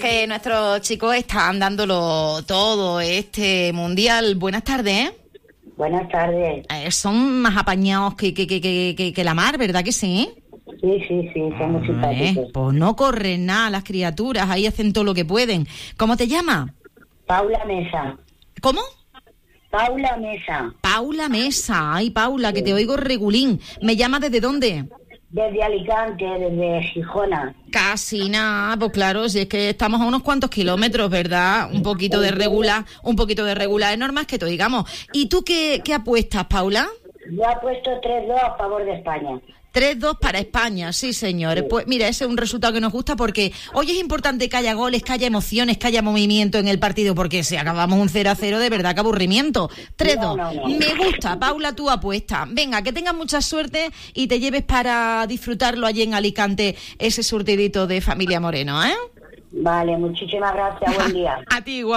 que nuestros chicos están dándolo todo este mundial. Buenas tardes, ¿eh? Buenas tardes. Son más apañados que la mar, ¿verdad que sí? Sí, son muy simpáticos. Pues no corren nada las criaturas, ahí hacen todo lo que pueden. ¿Cómo te llamas? Paula Mesa. ¿Cómo? Paula Mesa. Paula Mesa. Ay, Paula, que te oigo regulín. ¿Me llamas desde dónde? Desde Alicante, desde Gijona. Casi nada, pues claro, si es que estamos a unos cuantos kilómetros, ¿verdad? Un poquito de regular es normal que te oigamos. ¿Y tú qué apuestas, Paula? Yo apuesto 3-2 a favor de España. 3-2 para España, sí, señores. Pues mira, ese es un resultado que nos gusta porque hoy es importante que haya goles, que haya emociones, que haya movimiento en el partido, porque si acabamos un 0-0, de verdad que aburrimiento. 3-2. No. Me gusta, Paula, tu apuesta. Venga, que tengas mucha suerte y te lleves para disfrutarlo allí en Alicante, ese surtidito de Familia Moreno, ¿eh? Vale, muchísimas gracias, buen día. A ti igual.